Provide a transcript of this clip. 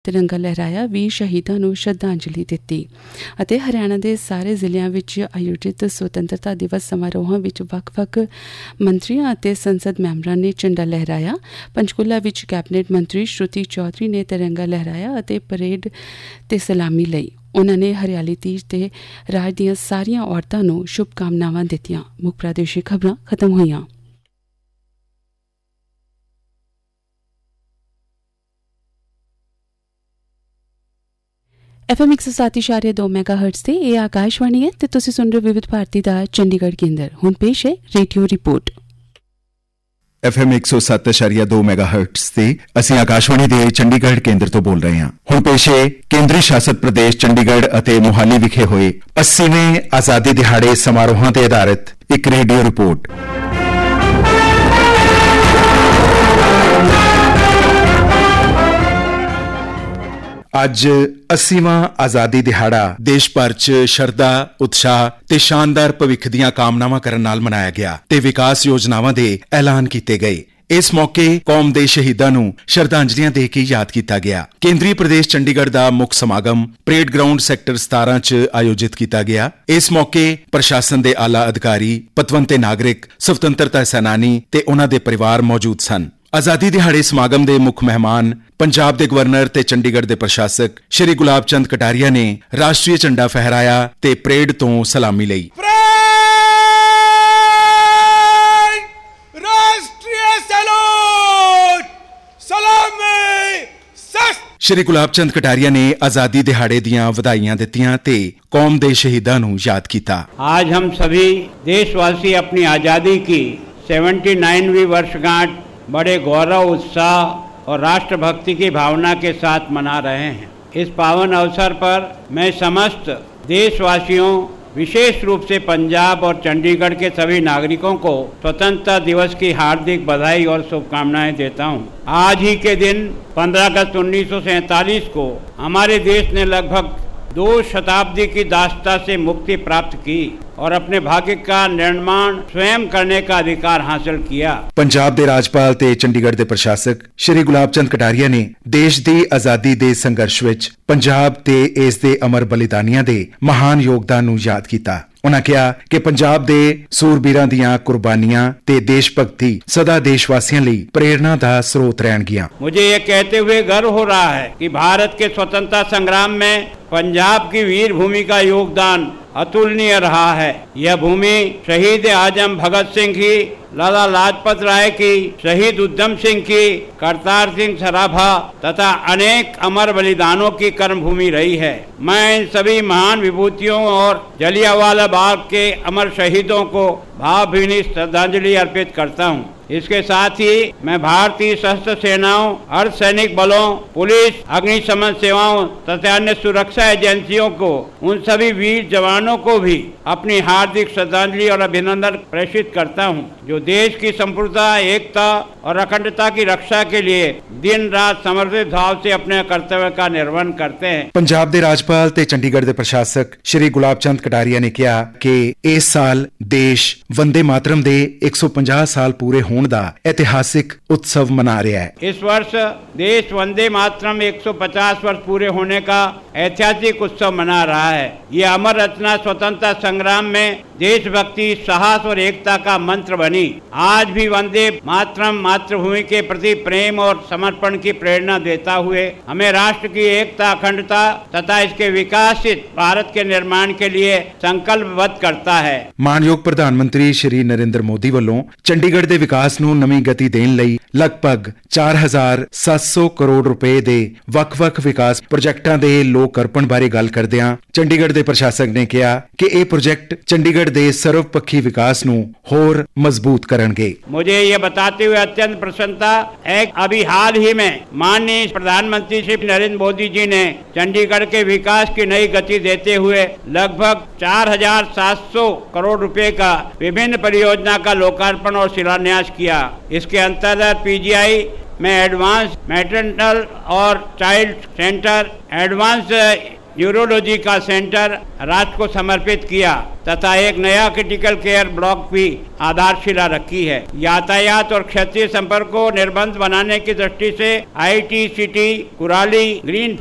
तिरंगा लहराया, वीर शहीदां ਨੂੰ ਸ਼ਰਧਾਂਜਲੀ ਦਿੱਤੀ ਅਤੇ ਹਰਿਆਣਾ ਦੇ ਸਾਰੇ ਜ਼ਿਲ੍ਹਿਆਂ ਵਿੱਚ ਆਯੋਜਿਤ ਸੁਤੰਤਰਤਾ ਦਿਵਸ ਸਮਾਰੋਹਾਂ ਵਿੱਚ ਵੱਖ-ਵੱਖ ਮੰਤਰੀਆਂ ਅਤੇ ਸੰਸਦ ਮੈਂਬਰਾਂ ਨੇ ਝੰਡਾ ਲਹਿਰਾਇਆ। ਪੰਚਕੂਲਾ ਵਿੱਚ ਕੈਬਨਿਟ ਮੰਤਰੀ ਸ਼ਰੂਤੀ ਚੌਧਰੀ ਨੇ ਤਿਰੰਗਾ ਲਹਿਰਾਇਆ ਅਤੇ ਪਰੇਡ ਤੇ ਸਲਾਮੀ ਲਈ। ਉਨ੍ਹਾਂ ਨੇ ਹਰਿਆਲੀ ਤੀਜ ਤੇ ਰਾਜ ਦੀਆਂ ਸਾਰੀਆਂ ਔਰਤਾਂ ਨੂੰ ਸ਼ੁਭਕਾਮਨਾਵਾਂ ਦਿੱਤੀਆਂ। ਮੁੱਖ ਪ੍ਰਾਦੇਸ਼ਿਕ ਖਬਰਾਂ ਖਤਮ ਹੋਈਆਂ। FM 107.2 ਮੈਗਾਹਰਟਜ਼ ਤੇ ਇਹ ਆਕਾਸ਼ਵਾਣੀ ਹੈ ਤੇ ਤੁਸੀਂ ਸੁਣ ਰਹੇ ਹੋ ਵਿਵਿਧ ਭਾਰਤੀ ਦਾ ਚੰਡੀਗੜ੍ਹ ਕੇਂਦਰ। ਹੁਣ ਪੇਸ਼ ਹੈ ਰੇਡੀਓ ਰਿਪੋਰਟ। FM 107.2 ਮੈਗਾਹਰਟਜ਼ ਤੇ ਅਸੀਂ ਆਕਾਸ਼ਵਾਣੀ ਦੇ ਚੰਡੀਗੜ੍ਹ ਕੇਂਦਰ ਤੋਂ ਬੋਲ ਰਹੇ ਹਾਂ। ਹੁਣ ਪੇਸ਼ ਹੈ ਕੇਂਦਰੀ ਸ਼ਾਸਤ ਪ੍ਰਦੇਸ਼ ਚੰਡੀਗੜ੍ਹ ਅਤੇ ਮੋਹਾਲੀ ਵਿਖੇ ਹੋਏ 80ਵੇਂ ਆਜ਼ਾਦੀ ਦਿਹਾੜੇ ਸਮਾਰੋਹਾਂ ਤੇ ਆਧਾਰਿਤ ਇੱਕ ਰੇਡੀਓ ਰਿਪੋਰਟ। ਅੱਜ 80ਵਾਂ ਆਜ਼ਾਦੀ ਦਿਹਾੜਾ ਦੇਸ਼ ਭਰ 'ਚ ਸ਼ਰਧਾ, ਉਤਸ਼ਾਹ ਤੇ ਸ਼ਾਨਦਾਰ ਭਵਿੱਖ ਦੀਆਂ ਕਾਮਨਾਵਾਂ ਕਰਨ ਨਾਲ ਮਨਾਇਆ ਗਿਆ ਤੇ ਵਿਕਾਸ ਯੋਜਨਾਵਾਂ ਦੇ ਐਲਾਨ ਕੀਤੇ ਗਏ। ਇਸ ਮੌਕੇ ਕੌਮ ਦੇ ਸ਼ਹੀਦਾਂ ਨੂੰ ਸ਼ਰਧਾਂਜਲੀਆਂ ਦੇ ਕੇ ਯਾਦ ਕੀਤਾ ਗਿਆ। ਕੇਂਦਰੀ ਪ੍ਰਦੇਸ਼ ਚੰਡੀਗੜ੍ਹ ਦਾ ਮੁੱਖ ਸਮਾਗਮ ਪਰੇਡ ਗਰਾਊਂਡ ਸੈਕਟਰ 17 'ਚ ਆਯੋਜਿਤ ਕੀਤਾ ਗਿਆ। ਇਸ ਮੌਕੇ ਪ੍ਰਸ਼ਾਸਨ ਦੇ ਆਲਾ ਅਧਿਕਾਰੀ, ਪਤਵੰਤੇ ਨਾਗਰਿਕ, ਸੁਤੰਤਰਤਾ ਸੈਨਾਨੀ ਤੇ ਉਹਨਾਂ ਦੇ ਪਰਿਵਾਰ ਮੌਜੂਦ ਸਨ। ਆਜ਼ਾਦੀ ਦਿਹਾੜੇ ਸਮਾਗਮ ਦੇ ਮੁੱਖ ਮਹਿਮਾਨ ਪੰਜਾਬ ਦੇ ਗਵਰਨਰ ਤੇ ਚੰਡੀਗੜ੍ਹ ਦੇ ਪ੍ਰਸ਼ਾਸਕ ਸ਼੍ਰੀ ਗੁਲਾਬ ਚੰਦ ਕਟਾਰੀਆ ਨੇ ਰਾਸ਼ਟਰੀ ਝੰਡਾ ਫਹਿਰਾਇਆ ਤੇ ਪਰੇਡ ਤੋਂ ਸਲਾਮੀ ਲਈ। ਸ਼੍ਰੀ ਗੁਲਾਬ ਚੰਦ ਕਟਾਰੀਆ ਨੇ ਆਜ਼ਾਦੀ ਦਿਹਾੜੇ ਦੀਆਂ ਵਧਾਈਆਂ ਦਿੱਤੀਆਂ ਤੇ ਕੌਮ ਦੇ ਸ਼ਹੀਦਾਂ ਨੂੰ ਯਾਦ ਕੀਤਾ। आज हम सभी देशवासी अपनी आज़ादी की 79वीं वर्षगांठ बड़े गौरव, उत्साह और राष्ट्रभक्ति की भावना के साथ मना रहे हैं। इस पावन अवसर पर मैं समस्त देशवासियों, विशेष रूप से पंजाब और चंडीगढ़ के सभी नागरिकों को स्वतंत्रता दिवस की हार्दिक बधाई और शुभकामनाएं देता हूं। आज ही के दिन 15 अगस्त 1947 को हमारे देश ने लगभग 2 शताब्दी की दास्ता से मुक्ति प्राप्त की और अपने भाग्य का निर्माण स्वयं करने का अधिकार हासिल किया। पंजाब ਦੇ ਰਾਜਪਾਲ ਤੇ ਚੰਡੀਗੜ੍ਹ ਦੇ ਪ੍ਰਸ਼ਾਸਕ ਸ਼੍ਰੀ ਗੁਲਾਬ ਚੰਦ ਕਟਾਰੀਆ ਨੇ ਦੇਸ਼ ਦੀ ਆਜ਼ਾਦੀ ਦੇ ਸੰਘਰਸ਼ ਵਿੱਚ ਪੰਜਾਬ ਤੇ ਇਸ ਦੇ ਅਮਰ ਬਲੀਦਾਨੀਆਂ ਦੇ ਮਹਾਨ ਯੋਗਦਾਨ ਨੂੰ ਯਾਦ ਕੀਤਾ। ਉਨ੍ਹਾਂ ਕਿਹਾ ਕਿ ਪੰਜਾਬ ਦੇ ਸੂਰਬੀਰਾਂ ਦੀਆਂ ਕੁਰਬਾਨੀਆਂ ਤੇ ਦੇਸ਼ ਭਗਤੀ ਸਦਾ ਦੇशवासियों ਲਈ प्रेरणा ਦਾ स्रोत ਰਹਿਣਗੀਆਂ। मुझे ये कहते हुए गर्व हो रहा है कि भारत के स्वतंत्रता संग्राम में पंजाब की वीर भूमि का योगदान अतुलनीय रहा है। यह भूमि शहीद आजम भगत सिंह की, लाला लाजपत राय की, शहीद उधम सिंह की, करतार सिंह सराभा तथा अनेक अमर बलिदानों की कर्मभूमि रही है। मैं इन सभी महान विभूतियों और जलियांवाला बाग के अमर शहीदों को भावभीनी श्रद्धांजलि अर्पित करता हूँ। इसके साथ ही मैं भारतीय सशस्त्र सेनाओं, अर्धसैनिक बलों, पुलिस, अग्निशमन सेवाओं तथा अन्य सुरक्षा एजेंसियों को, उन सभी वीर जवानों को भी अपनी हार्दिक श्रद्धांजलि और अभिनंदन प्रेषित करता हूं, जो देश की संप्रभुता, एकता और अखंडता की रक्षा के लिए दिन रात समर्पित भाव से अपने कर्तव्य का निर्वहन करते हैं। पंजाब ਦੇ ਰਾਜਪਾਲ ਤੇ ਚੰਡੀਗੜ੍ਹ ਦੇ ਪ੍ਰਸ਼ਾਸਕ ਸ਼੍ਰੀ ਗੁਲਾਬ ਚੰਦ ਕਟਾਰੀਆ ਨੇ ਕਿਹਾ ਕਿ ਇਸ ਸਾਲ ਦੇਸ਼ ਵੰਦੇ ਮਾਤਰਮ ਦੇ 150 ਸਾਲ ਪੂਰੇ ਹੋਣ ਦਾ ऐतिहासिक उत्सव मना रहा है। इस वर्ष देश वंदे मातरम 150 वर्ष पूरे होने का ऐतिहासिक उत्सव मना रहा है। ये अमर रचना स्वतंत्रता संग्राम में देशभक्ति, साहस और एकता का मंत्र बनी। आज भी वंदे मातरम मातृभूमि के प्रति प्रेम और समर्पण की प्रेरणा देता हुए हमें राष्ट्र की एकता, अखंडता तथा इसके विकसित भारत के निर्माण के लिए संकल्पबद्ध करता है। मानयोग प्रधानमंत्री श्री नरेंद्र मोदी ਵੱਲੋਂ ਚੰਡੀਗੜ੍ਹ ਦੇ ਵਿਕਾਸ ਨੂੰ ਨਵੀਂ ਗਤੀ ਦੇਣ ਲਈ ਲਗਭਗ 4700 ਕਰੋੜ ਰੁਪਏ ਦੇ ਵੱਖ-ਵੱਖ ਵਿਕਾਸ ਪ੍ਰੋਜੈਕਟਾਂ ਦੇ ਲੋਕ ਅਰਪਣ ਬਾਰੇ ਗੱਲ ਕਰਦਿਆਂ ਚੰਡੀਗੜ੍ਹ ਦੇ ਪ੍ਰਸ਼ਾਸਕ ਨੇ ਕਿਹਾ ਕਿ ਇਹ ਪ੍ਰੋਜੈਕਟ ਚੰਡੀਗੜ੍ਹ ਦੇ ਸਰਵਪੱਖੀ ਵਿਕਾਸ ਨੂੰ ਹੋਰ ਮਜ਼ਬੂਤ ਕਰਨਗੇ। मुझे ये बताते हुए अत्यंत प्रसन्नता है, अभी हाल ही में माननीय प्रधानमंत्री श्री नरेंद्र मोदी जी ने चंडीगढ़ के विकास की नई गति देते हुए लगभग 4700 करोड़ रुपए का विभिन्न परियोजना का लोकार्पण और शिलान्यास किया। इसके अंतर्गत PGI में एडवांस मैटरनल और चाइल्ड सेंटर, एडवांस न्यूरोलॉजी का सेंटर राष्ट्र को समर्पित किया तथा एक नया क्रिटिकल केयर ब्लॉक भी आधारशिला रखी है। यातायात और क्षेत्रीय संपर्क को निर्बाध बनाने की दृष्टि से ITCT कुराली ग्रीन